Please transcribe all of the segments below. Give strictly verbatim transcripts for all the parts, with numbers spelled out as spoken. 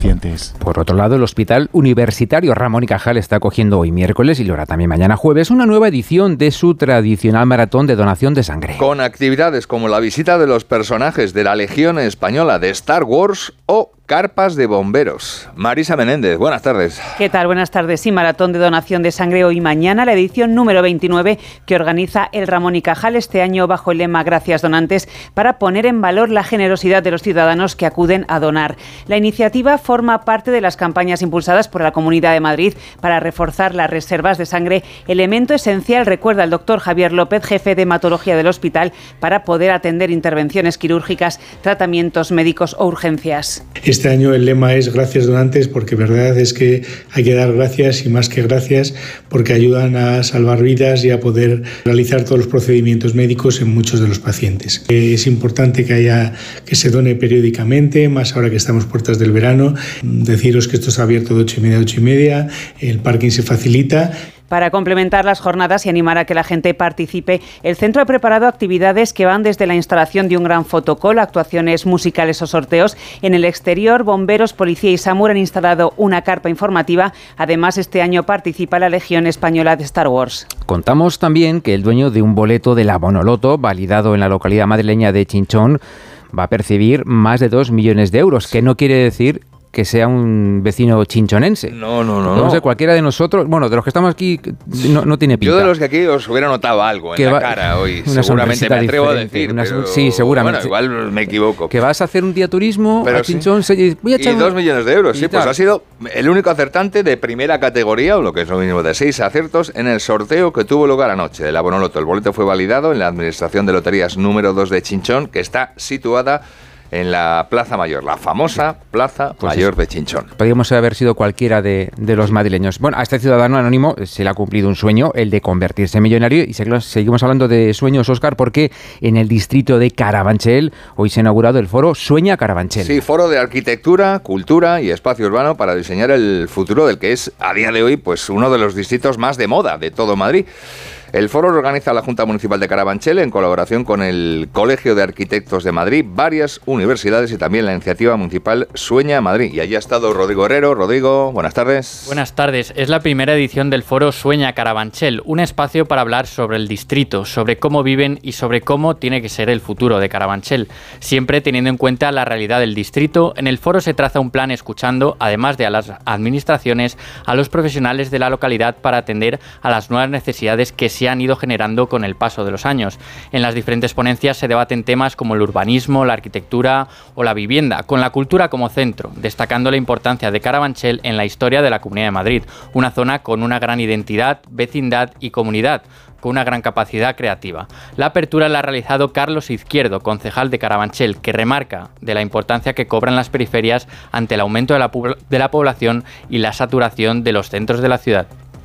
Por otro lado, el Hospital Universitario Ramón y Cajal está acogiendo hoy miércoles y lo hará también mañana jueves una nueva edición de su tradicional maratón de donación de sangre. Con actividades como la visita de los personajes de la Legión Española de Star Wars o carpas de bomberos. Marisa Menéndez, buenas tardes. ¿Qué tal? Buenas tardes. Sí, maratón de donación de sangre hoy y mañana, la edición número veintinueve que organiza el Ramón y Cajal este año bajo el lema Gracias Donantes, para poner en valor la generosidad de los ciudadanos que acuden a donar. La iniciativa forma parte de las campañas impulsadas por la Comunidad de Madrid para reforzar las reservas de sangre, elemento esencial, recuerda el doctor Javier López, jefe de hematología del hospital, para poder atender intervenciones quirúrgicas, tratamientos médicos o urgencias. Este año el lema es Gracias Donantes, porque verdad es que hay que dar gracias y más que gracias porque ayudan a salvar vidas y a poder realizar todos los procedimientos médicos en muchos de los pacientes. Es importante que haya que se done periódicamente, más ahora que estamos puertas del verano. Deciros que esto está abierto de ocho y media a ocho y media, el parking se facilita. Para complementar las jornadas y animar a que la gente participe, el centro ha preparado actividades que van desde la instalación de un gran fotocall, actuaciones musicales o sorteos. En el exterior, bomberos, policía y SAMUR han instalado una carpa informativa. Además, este año participa la Legión Española de Star Wars. Contamos también que el dueño de un boleto de la Bonoloto, validado en la localidad madrileña de Chinchón, va a percibir más de dos millones de euros, que no quiere decir que sea un vecino chinchonense. No, no, no. No sé, no. cualquiera de nosotros, bueno, de los que estamos aquí, no, no tiene pinta. Yo de los que aquí os hubiera notado algo en que la va, cara hoy. Una seguramente me atrevo a decir. Una, pero, sí, seguramente. Bueno, igual me equivoco. Que vas a hacer un día turismo pero a Chinchón. Sí. Se, voy a echar y dos millones de euros, sí. Pues tal. Ha sido el único acertante de primera categoría, o lo que es lo mismo de seis aciertos, en el sorteo que tuvo lugar anoche de la Bonoloto. El boleto fue validado en la Administración de Loterías número dos de Chinchón, que está situada en la Plaza Mayor, la famosa Plaza pues Mayor eso. de Chinchón. Podríamos haber sido cualquiera de, de los madrileños. Bueno, a este ciudadano anónimo se le ha cumplido un sueño, el de convertirse en millonario, y seguimos hablando de sueños, Óscar, porque en el distrito de Carabanchel hoy se ha inaugurado el foro Sueña Carabanchel. Sí, foro de arquitectura, cultura y espacio urbano para diseñar el futuro del que es, a día de hoy, pues uno de los distritos más de moda de todo Madrid. El foro lo organiza la Junta Municipal de Carabanchel en colaboración con el Colegio de Arquitectos de Madrid, varias universidades y también la iniciativa municipal Sueña Madrid. Y allí ha estado Rodrigo Herrero. Rodrigo, buenas tardes. Buenas tardes. Es la primera edición del foro Sueña Carabanchel, un espacio para hablar sobre el distrito, sobre cómo viven y sobre cómo tiene que ser el futuro de Carabanchel. Siempre teniendo en cuenta la realidad del distrito, en el foro se traza un plan escuchando, además de a las administraciones, a los profesionales de la localidad para atender a las nuevas necesidades que se se han ido generando con el paso de los años. En las diferentes ponencias se debaten temas como el urbanismo, la arquitectura o la vivienda, con la cultura como centro, destacando la importancia de Carabanchel en la historia de la Comunidad de Madrid, una zona con una gran identidad, vecindad y comunidad, con una gran capacidad creativa. La apertura la ha realizado Carlos Izquierdo, concejal de Carabanchel, que remarca de la importancia que cobran las periferias ante el aumento de la, de la población y la saturación de los centros de la ciudad.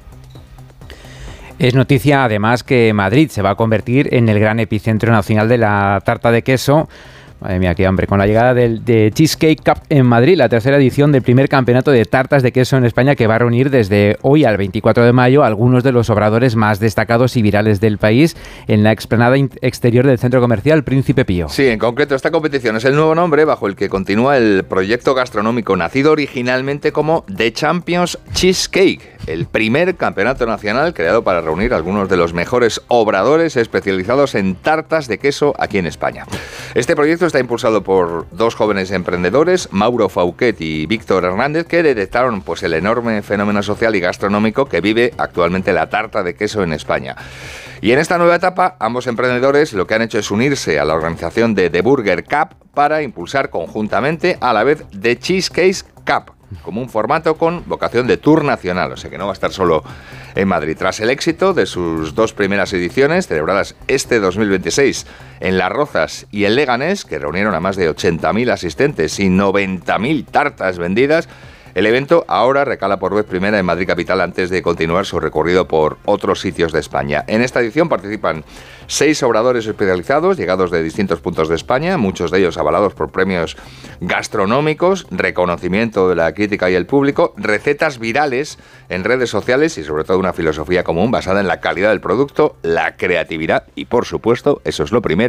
Es noticia, además, que Madrid se va a convertir en el gran epicentro nacional de la tarta de queso. Madre mía, qué hambre. Con la llegada del de Cheesecake Cup en Madrid, la tercera edición del primer campeonato de tartas de queso en España, que va a reunir desde hoy al veinticuatro de mayo algunos de los obradores más destacados y virales del país en la explanada exterior del centro comercial Príncipe Pío. Sí, en concreto esta competición es el nuevo nombre bajo el que continúa el proyecto gastronómico nacido originalmente como The Champions Cheesecake, el primer campeonato nacional creado para reunir a algunos de los mejores obradores especializados en tartas de queso aquí en España. Este proyecto está impulsado por dos jóvenes emprendedores, Mauro Fauquet y Víctor Hernández, que detectaron pues, el enorme fenómeno social y gastronómico que vive actualmente la tarta de queso en España. Y en esta nueva etapa, ambos emprendedores lo que han hecho es unirse a la organización de The Burger Cup para impulsar conjuntamente a la vez The Cheesecake Cup, como un formato con vocación de tour nacional, o sea que no va a estar solo en Madrid. Tras el éxito de sus dos primeras ediciones, celebradas este dos mil veintiséis en Las Rozas y en Leganés, que reunieron a más de ochenta mil asistentes y noventa mil tartas vendidas, el evento ahora recala por vez primera en Madrid capital antes de continuar su recorrido por otros sitios de España. En esta edición participan seis obradores especializados llegados de distintos puntos de España, muchos de ellos avalados por premios gastronómicos, reconocimiento de la crítica y el público, recetas virales en redes sociales y sobre todo una filosofía común basada en la calidad del producto, la creatividad y, por supuesto, eso es lo primero,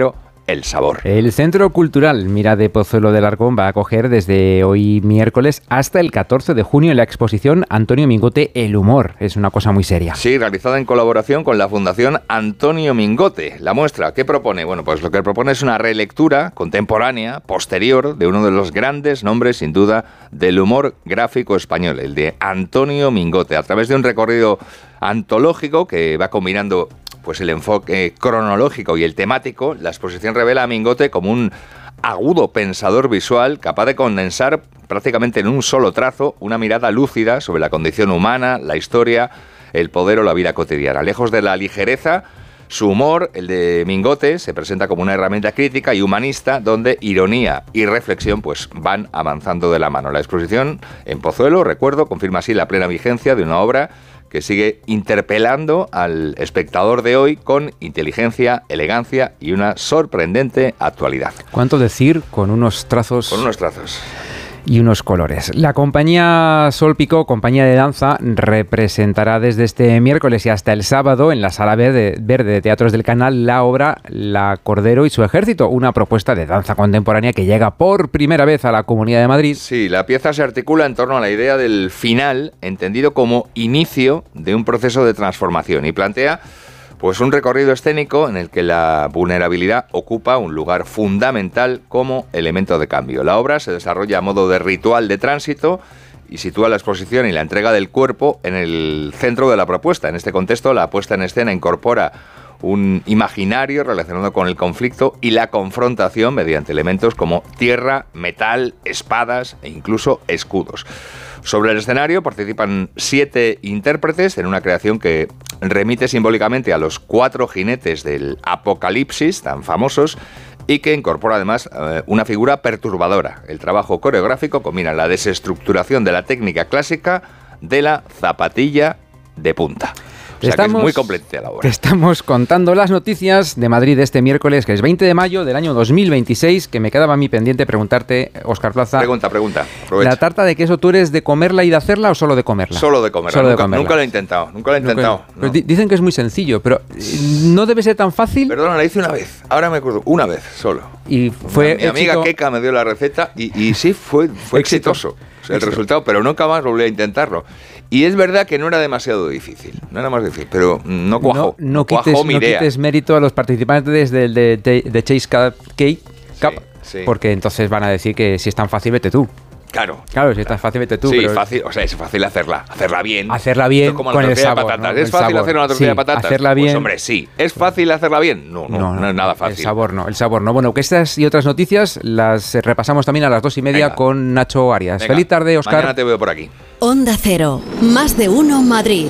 el sabor. El Centro Cultural Mira de Pozuelo de Alarcón va a acoger desde hoy miércoles hasta el catorce de junio la exposición Antonio Mingote, El humor. Es una cosa muy seria. Sí, realizada en colaboración con la Fundación Antonio Mingote. La muestra, ¿qué propone? Bueno, pues lo que propone es una relectura contemporánea, posterior, de uno de los grandes nombres, sin duda, del humor gráfico español, el de Antonio Mingote, a través de un recorrido antológico que va combinando pues el enfoque cronológico y el temático. La exposición revela a Mingote como un agudo pensador visual capaz de condensar prácticamente en un solo trazo una mirada lúcida sobre la condición humana, la historia, el poder o la vida cotidiana. Lejos de la ligereza, su humor, el de Mingote, se presenta como una herramienta crítica y humanista donde ironía y reflexión pues van avanzando de la mano. La exposición en Pozuelo, recuerdo, confirma así la plena vigencia de una obra que sigue interpelando al espectador de hoy con inteligencia, elegancia y una sorprendente actualidad. ¿Cuánto decir con unos trazos? Con unos trazos. Y unos colores. La compañía Sol Picó, compañía de danza, representará desde este miércoles y hasta el sábado en la Sala Verde, Verde de Teatros del Canal la obra La Cordero y su ejército, una propuesta de danza contemporánea que llega por primera vez a la Comunidad de Madrid. Sí, la pieza se articula en torno a la idea del final, entendido como inicio de un proceso de transformación, y plantea pues un recorrido escénico en el que la vulnerabilidad ocupa un lugar fundamental como elemento de cambio. La obra se desarrolla a modo de ritual de tránsito y sitúa la exposición y la entrega del cuerpo en el centro de la propuesta. En este contexto, la puesta en escena incorpora un imaginario relacionado con el conflicto y la confrontación mediante elementos como tierra, metal, espadas e incluso escudos. Sobre el escenario participan siete intérpretes en una creación que remite simbólicamente a los cuatro jinetes del Apocalipsis, tan famosos, y que incorpora además eh, una figura perturbadora. El trabajo coreográfico combina la desestructuración de la técnica clásica de la zapatilla de punta. O sea, estamos, que es muy completa la obra. Te estamos contando las noticias de Madrid de este miércoles, que es veinte de mayo del año dos mil veintiséis, que me quedaba a mí pendiente preguntarte, Óscar Plaza. Pregunta, pregunta. Aprovecha. ¿La tarta de queso tú eres de comerla y de hacerla o solo de comerla? Solo de comerla. Solo nunca, de comerla. Nunca lo he intentado. Nunca lo he intentado. Nunca, no. Dicen que es muy sencillo, pero no debe ser tan fácil. Perdona, la hice una vez. Ahora me acuerdo. Una vez solo. Y fue Mi amiga éxito... Keka me dio la receta y, y sí, fue, fue exitoso. O sea, el éxito. Resultado, pero nunca más volví a intentarlo. Y es verdad que no era demasiado difícil, no era más difícil, pero no cuajó, no, no, no cuajó quites, mi no idea. quites mérito a los participantes del de, de, de Chase Cup, Cake, Cup sí, sí. Porque entonces van a decir que si es tan fácil, vete tú. Claro. Claro, si es tan fácil, vete tú. Sí, pero fácil, o sea, es fácil hacerla, hacerla bien. Hacerla bien como con la el sabor. De patatas. ¿No? ¿Es fácil sabor. hacer una tortilla sí, de patatas? Hacerla bien. Pues hombre, sí. ¿Es fácil hacerla bien? No, no, no, no, no es nada fácil. El sabor no, el sabor no. Bueno, que estas y otras noticias las repasamos también a las dos y media Venga. con Nacho Arias. Venga. Feliz tarde, Óscar. Mañana te veo por aquí. Onda Cero, más de uno Madrid.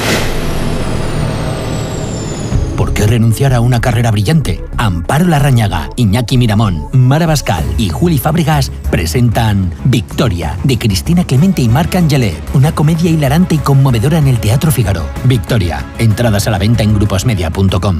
¿Por qué renunciar a una carrera brillante? Amparo Larrañaga, Iñaki Miramón, Mara Bascal y Juli Fábregas presentan Victoria, de Cristina Clemente y Marc Angelet, una comedia hilarante y conmovedora en el Teatro Fígaro. Victoria, entradas a la venta en gruposmedia punto com.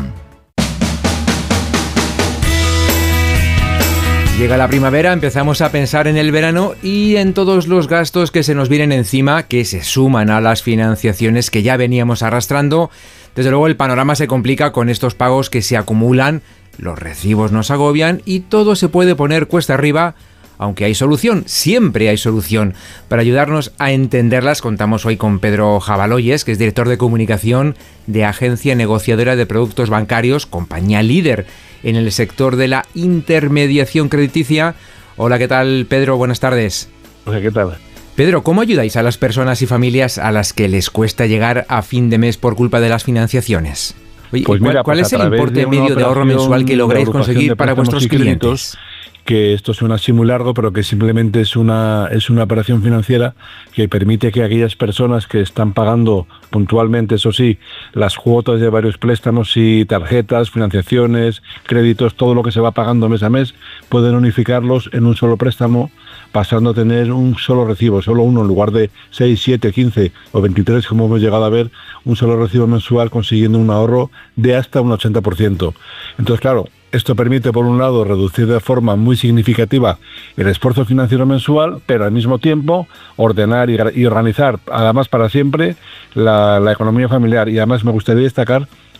Llega la primavera, empezamos a pensar en el verano y en todos los gastos que se nos vienen encima, que se suman a las financiaciones que ya veníamos arrastrando. Desde luego el panorama se complica con estos pagos que se acumulan, los recibos nos agobian y todo se puede poner cuesta arriba, aunque hay solución, siempre hay solución. Para ayudarnos a entenderlas contamos hoy con Pedro Jabaloyes, que es director de comunicación de Agencia Negociadora de Productos Bancarios, compañía líder en el sector de la intermediación crediticia. Hola, ¿qué tal, Pedro? Buenas tardes. Hola, ¿qué tal? Pedro, ¿cómo ayudáis a las personas y familias a las que les cuesta llegar a fin de mes por culpa de las financiaciones? Oye, pues mira, ¿cuál, pues ¿cuál es el importe medio de ahorro mensual que lográis conseguir para vuestros clientes? Que esto suena así muy largo, pero que simplemente es una, es una operación financiera que permite que aquellas personas que están pagando puntualmente, eso sí, las cuotas de varios préstamos y tarjetas, financiaciones, créditos, todo lo que se va pagando mes a mes, pueden unificarlos en un solo préstamo, pasando a tener un solo recibo, solo uno, en lugar de seis, siete, quince o veintitrés, como hemos llegado a ver, un solo recibo mensual, consiguiendo un ahorro de hasta un ochenta por ciento. Entonces, claro, esto permite, por un lado, reducir de forma muy significativa el esfuerzo financiero mensual, pero al mismo tiempo ordenar y organizar, además para siempre, la, la economía familiar. Y además me gustaría destacar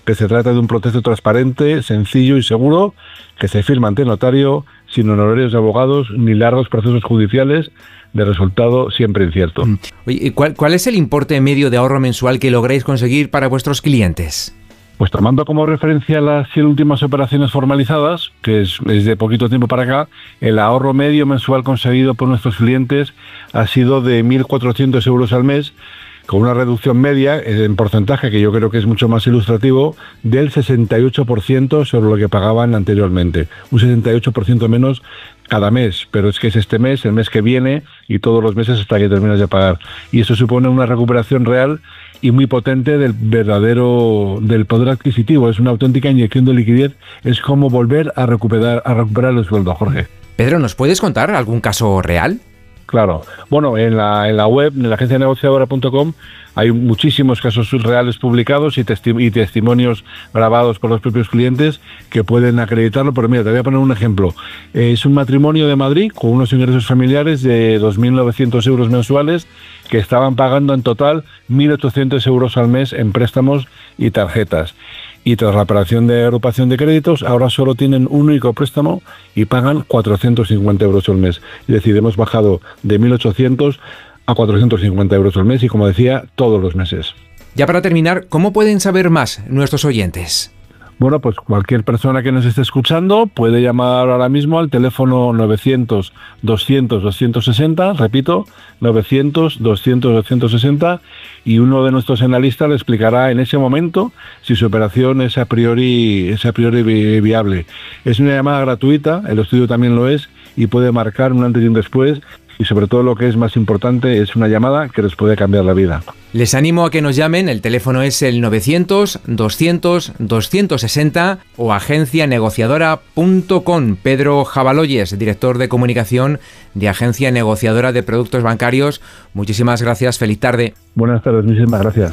que se trata de un proceso transparente, sencillo y seguro, que se firma ante notario, sin honorarios de abogados ni largos procesos judiciales, de resultado siempre incierto. Oye, ¿cuál, ¿cuál es el importe medio de ahorro mensual que lográis conseguir para vuestros clientes? Pues tomando como referencia las cien últimas operaciones formalizadas, que es, es de poquito tiempo para acá, el ahorro medio mensual conseguido por nuestros clientes ha sido de mil cuatrocientos euros al mes, con una reducción media en porcentaje, que yo creo que es mucho más ilustrativo, del sesenta y ocho por ciento sobre lo que pagaban anteriormente. Un sesenta y ocho por ciento menos cada mes, pero es que es este mes, el mes que viene y todos los meses hasta que terminas de pagar. Y eso supone una recuperación real y muy potente del verdadero, del poder adquisitivo. Es una auténtica inyección de liquidez, es como volver a recuperar, a recuperar el sueldo, Jorge. Pedro, ¿nos puedes contar algún caso real? Claro. Bueno, en la, en la web, en la agencia negociadora punto com, hay muchísimos casos reales publicados y, testi- y testimonios grabados por los propios clientes que pueden acreditarlo. Pero mira, te voy a poner un ejemplo. Eh, es un matrimonio de Madrid con unos ingresos familiares de dos mil novecientos euros mensuales que estaban pagando en total mil ochocientos euros al mes en préstamos y tarjetas. Y tras la operación de agrupación de créditos, ahora solo tienen un único préstamo y pagan cuatrocientos cincuenta euros al mes. Es decir, hemos bajado de mil ochocientos a cuatrocientos cincuenta euros al mes y, como decía, todos los meses. Ya para terminar, ¿cómo pueden saber más nuestros oyentes? Bueno, pues cualquier persona que nos esté escuchando puede llamar ahora mismo al teléfono novecientos, doscientos, doscientos sesenta, repito, novecientos, doscientos, doscientos sesenta, y uno de nuestros analistas le explicará en ese momento si su operación es a priori, es a priori vi- viable. Es una llamada gratuita, el estudio también lo es, y puede marcar un antes y un después, y sobre todo lo que es más importante, es una llamada que les puede cambiar la vida. Les animo a que nos llamen, el teléfono es el novecientos, doscientos, doscientos sesenta o agencia negociadora punto com. Pedro Jabaloyes, director de comunicación de Agencia Negociadora de Productos Bancarios, muchísimas gracias, feliz tarde. Buenas tardes, muchísimas gracias.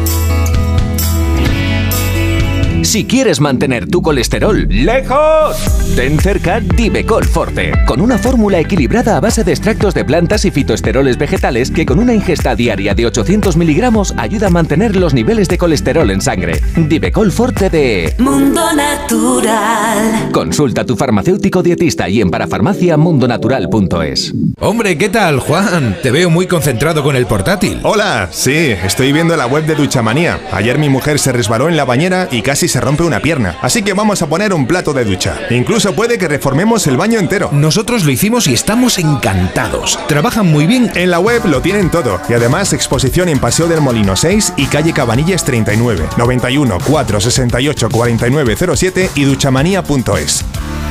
Si quieres mantener tu colesterol lejos, ten cerca Divecol Forte, con una fórmula equilibrada a base de extractos de plantas y fitoesteroles vegetales que con una ingesta diaria de ochocientos miligramos ayuda a mantener los niveles de colesterol en sangre. Divecol Forte de Mundo Natural. Consulta a tu farmacéutico dietista y en parafarmacia mundo natural punto es. Hombre, ¿qué tal, Juan? Te veo muy concentrado con el portátil. Hola, sí, estoy viendo la web de Duchamanía. Ayer mi mujer se resbaló en la bañera y casi se rompe una pierna, así que vamos a poner un plato de ducha. Incluso puede que reformemos el baño entero. Nosotros lo hicimos y estamos encantados. Trabajan muy bien. En la web lo tienen todo y además exposición en Paseo del Molino seis y calle Cabanillas treinta y nueve, noventa y uno, cuatrocientos sesenta y ocho, cuarenta y nueve cero siete y duchamanía punto es.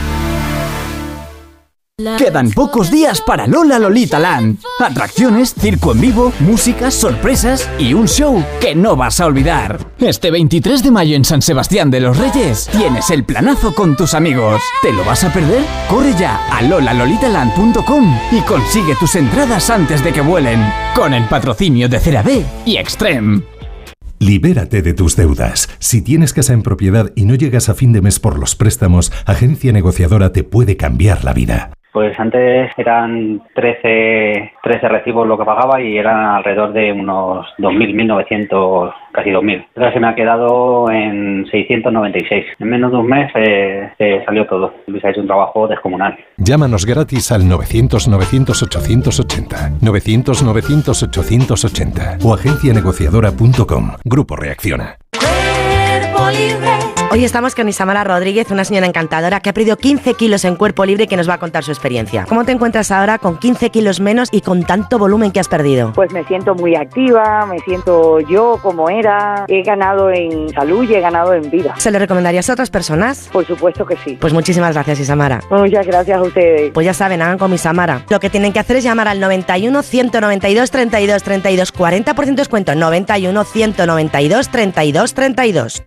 Quedan pocos días para Lola Lolita Land. Atracciones, circo en vivo, música, sorpresas y un show que no vas a olvidar. Este veintitrés de mayo en San Sebastián de los Reyes tienes el planazo con tus amigos. ¿Te lo vas a perder? Corre ya a lola lolita land punto com y consigue tus entradas antes de que vuelen. Con el patrocinio de CeraVe y Extreme. Libérate de tus deudas. Si tienes casa en propiedad y no llegas a fin de mes por los préstamos, Agencia Negociadora te puede cambiar la vida. Pues antes eran trece, trece recibos lo que pagaba y eran alrededor de unos dos mil, mil novecientos, casi dos mil. Ahora se me ha quedado en seiscientos noventa y seis. En menos de un mes eh, se salió todo. Luis ha hecho un trabajo descomunal. Llámanos gratis al novecientos, novecientos, ochocientos ochenta, novecientos, novecientos, ochocientos ochenta o agencia negociadora punto com. Grupo Reacciona. Hoy estamos con Isamara Rodríguez, una señora encantadora que ha perdido quince kilos en cuerpo libre y que nos va a contar su experiencia. ¿Cómo te encuentras ahora con quince kilos menos y con tanto volumen que has perdido? Pues me siento muy activa, me siento yo como era, he ganado en salud y he ganado en vida. ¿Se lo recomendarías a otras personas? Por supuesto que sí. Pues muchísimas gracias, Isamara. Muchas gracias a ustedes. Pues ya saben, hagan como Isamara. Lo que tienen que hacer es llamar al noventa y uno, ciento noventa y dos, treinta y dos, treinta y dos, cuarenta por ciento descuento, noventa y uno, ciento noventa y dos, treinta y dos, treinta y dos.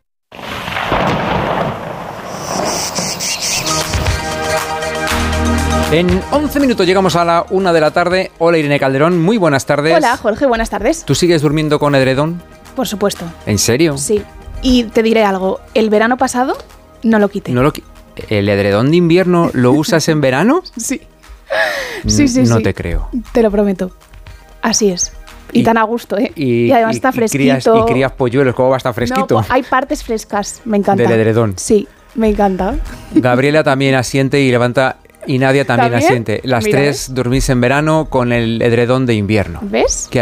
En once minutos llegamos a la una de la tarde. Hola, Irene Calderón, muy buenas tardes. Hola, Jorge, buenas tardes. ¿Tú sigues durmiendo con edredón? Por supuesto. ¿En serio? Sí. Y te diré algo, el verano pasado no lo quité. ¿No lo qui- ¿El edredón de invierno lo usas en verano? Sí. Sí, sí, no sí. te creo. Te lo prometo. Así es. Y, y tan a gusto, ¿eh? Y, y además y, está y fresquito. Crías, y crías polluelos, ¿cómo va a estar fresquito? No, hay partes frescas, me encanta. Del edredón. Sí, me encanta. Gabriela también asiente y levanta... Y Nadia también, ¿También? asiente. Las Mira, tres ¿eh? dormís en verano con el edredón de invierno. ¿Ves? ¿Qué